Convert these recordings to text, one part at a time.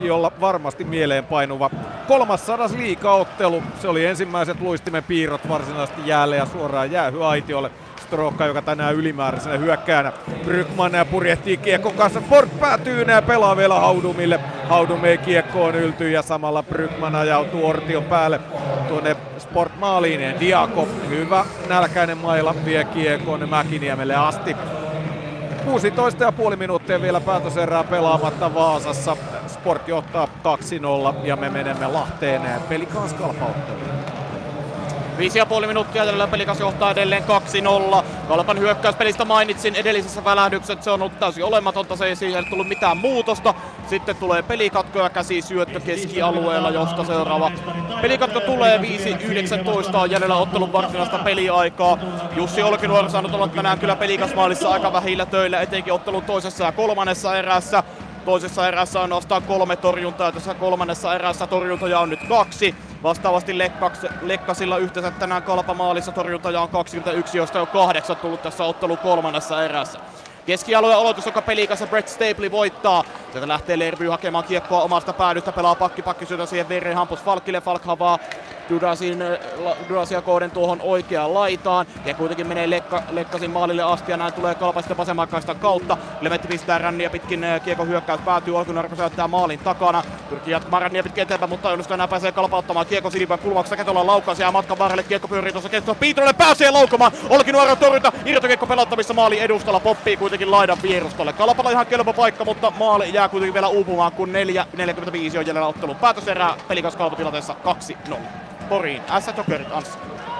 jolla varmasti mieleen painuva 300. liigaottelu. Se oli ensimmäiset luistimen piirrot varsinaisesti jäälle ja suoraan jäähyaitiolle. Strokka, joka tänään ylimääräisenä hyökkäänä. Brygman purjehtii kiekko kanssa. Sport päätyy ja pelaa vielä Haudumille. Haudum ei kiekkoon yltyy ja samalla Brygman ajautuu Ortion päälle tuonne Sport-maaliin. Diako, hyvä nälkäinen maila, vie kiekkoon Mäkiniemelle asti. 16,5 minuuttia vielä päätöserää pelaamatta Vaasassa. Sport johtaa 2-0 ja me menemme Lahteen Pelikans Kalpa-otteluun. 5,5 minuuttia jäljellä, Pelikas johtaa edelleen 2-0. Kalpan hyökkäyspelistä mainitsin edellisessä välähdyksessä, se on ollut täysin olematonta, se ei siihen tullut mitään muutosta. Sitten tulee pelikatko ja käsisyöttö keskialueella, josta seuraava pelikatko tulee. 5:19 on jäljellä ottelun varsinaista peliaikaa. Jussi Olkinuori saanut olla tänään kyllä Pelikasmaalissa aika vähillä töillä, etenkin ottelun toisessa ja kolmannessa erässä. Toisessa erässä on ainoastaan 3 torjuntaa, tässä kolmannessa erässä torjuntoja on nyt 2. Vastaavasti Lekkasilla yhteensä tänään Kalpamaalissa torjuntoja on 21, joista on 8 tullut tässä ottelun kolmannessa erässä. Keskialueen aloitus, joka Pelikassa Brett Stapley voittaa. Sieltä lähtee Lerby hakemaan kiekkoa omasta päädystä, pelaa pakki syötä siihen Verri Hampus Falkille. Falk havaa Dudasia kohden tuohon oikeaan laitaan. Ja kuitenkin menee Lekkasin maalille asti ja näin tulee Kalpa sitten vasemmankaistan kautta. Lemetti pistää ränniä pitkin, kiekon hyökkäys päätyy. Olkinuorko säyttää maalin takana. Pyrkii jatkamaan ränniä pitkin eteenpäin, mutta onnistuu enää pääsee Kalpa ottamaan kiekko Silipän kulmauksesta. Ketolan laukaus ja matkan varrelle kiekko pyörii tuossa keskustelussa. Piitrolle pääsee laukomaan. Olkinuoron torjunta. Irtokiekko pelattavissa maali edustalla. Poppii kuitenkin laidan vierustolle. Kalpalla ihan kelpo paikka, mutta maali jää kuitenkin vielä uupumaan, kun 4:45 on jäljellä ottelun päätöserää. Pelikas Kalpa tilanteessa 2-0. Poriin, S-Jokerit, Anssi.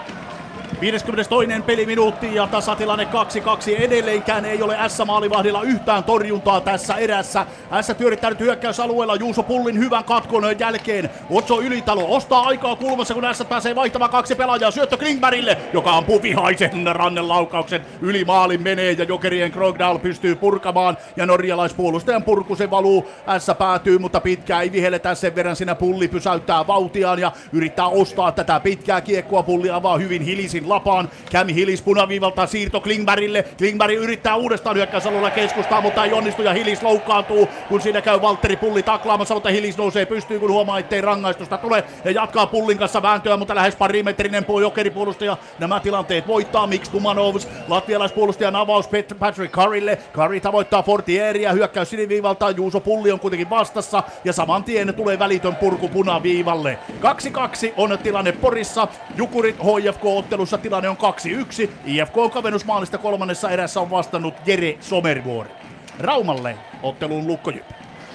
52. peliminuutti ja tasatilanne 2-2. Edelleenkään ei ole S-maalivahdilla yhtään torjuntaa tässä erässä. S työrittänyt hyökkäysalueella Juuso Pullin hyvän katkon jälkeen. Otso Ylitalo ostaa aikaa kulmassa, kun S pääsee vaihtamaan 2 pelaajaa. Syöttö Klingbergille, joka ampuu vihaisen rannelaukauksen. Yli maalin menee ja Jokerien Krogdal pystyy purkamaan. Ja norjalaispuolustajan purku se valuu. S päätyy, mutta pitkää ei vihelletä sen verran. Siinä Pulli pysäyttää vautiaan ja yrittää ostaa tätä pitkää kiekkoa. Pulli avaa hyvin Hilisin lapaan. Cam Hillis punaviivalta siirto Klingbergille. Klingberg yrittää uudestaan hyökkäysalueella keskustaa, mutta ei onnistu ja Hillis loukkaantuu, kun siinä käy Valtteri Pulli taklaamassa, mutta Hillis nousee pystyyn, kun huomaa, ettei rangaistusta tule ja jatkaa Pullin kanssa vääntöä, mutta lähes parimetrinen jokeripuolustaja nämä tilanteet voittaa. Mix Tumanovs, latvialaispuolustajan avaus Patrick Currylle. Curry tavoittaa Fortieria, hyökkäys siniviivalta, Juuso Pulli on kuitenkin vastassa ja saman tien tulee välitön purku punaviivalle. 2-2 on tilanne Porissa. Jukurit HFK-ottelussa tilanne on 2-1. IFK kavennusmaalista kolmannessa erässä on vastannut Jere Somervuori. Raumalle otteluun Lukko Jyp.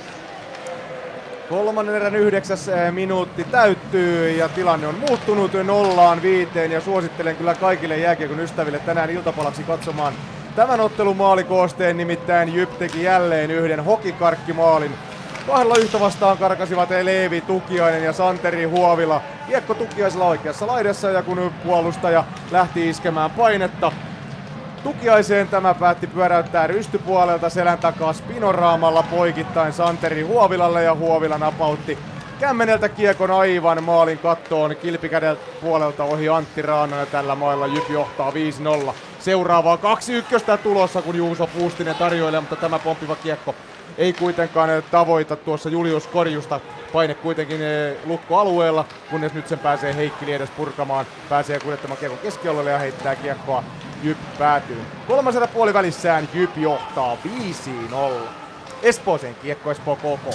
Kolmannen erän 9. minuutti täyttyy ja tilanne on muuttunut 0-5 ja suosittelen kyllä kaikille jääkiekon ystäville tänään iltapalaksi katsomaan tämän ottelun maalikoosteen, nimittäin Jyp teki jälleen yhden hokikarkkimaalin. 2 yhtä vastaan karkasivat Leevi Tukiainen ja Santeri Huovila. Kiekko Tukiaisella oikeassa laidassa ja kun puolustaja lähti iskemään painetta Tukiaiseen, tämä päätti pyöräyttää rystypuolelta selän takaa spinoraamalla poikittain Santeri Huovilalle ja Huovila napautti kämmeneltä kiekon aivan maalin kattoon kilpikäden puolelta ohi Antti Raanan ja tällä mailla Jyp johtaa 5-0. Seuraavaa 2-1 tulossa, kun Juuso Puustinen tarjoilee, mutta tämä pomppiva kiekko ei kuitenkaan tavoita tuossa Julius Korjusta. Paine kuitenkin Lukko-alueella, kunnes nyt sen pääsee Heikki Liedes purkamaan. Pääsee kuljettamaan kiekon keskialueelle ja heittää kiekkoa Jyp päätyyn. Kolmasella puolivälissään Jyp johtaa 5-0. Espooseen kiekko, Espoo KK.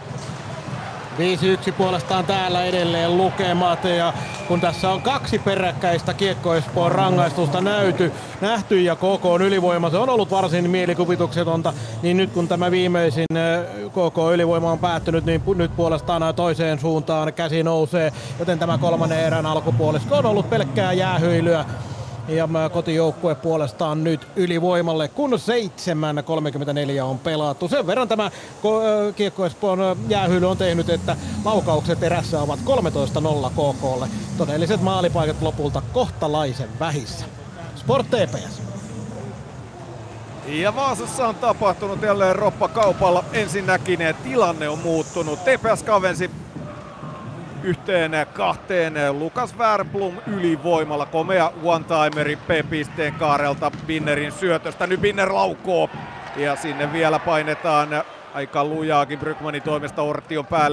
5-1 puolestaan täällä edelleen lukemat ja kun tässä on 2 peräkkäistä Kiekko Espoon rangaistusta nähty ja KK on ylivoima, se on ollut varsin mielikuvituksetonta, niin nyt kun tämä viimeisin KK ylivoima on päättynyt, niin nyt puolestaan toiseen suuntaan käsi nousee, joten tämä kolmannen erän alkupuolisko on ollut pelkkää jäähyilyä. Ja kotijoukkue puolestaan nyt ylivoimalle, kun 7.34 on pelattu. Sen verran tämä Kiekko Espoon jäähyily on tehnyt, että laukaukset erässä ovat 13-0 KK:lle. Todelliset maalipaikat lopulta kohtalaisen vähissä. Sport TPS. Ja Vaasassa on tapahtunut jälleen roppakaupalla. Ensinnäkin tilanne on muuttunut. TPS kavensi 1-2 Lukas Wernbloom ylivoimalla. Komea one-timeri P-pisteen kaarelta Binnerin syötöstä. Nyt Binner laukoo ja sinne vielä painetaan Aika lujaakin Brygmanin toimesta Ortion päälle.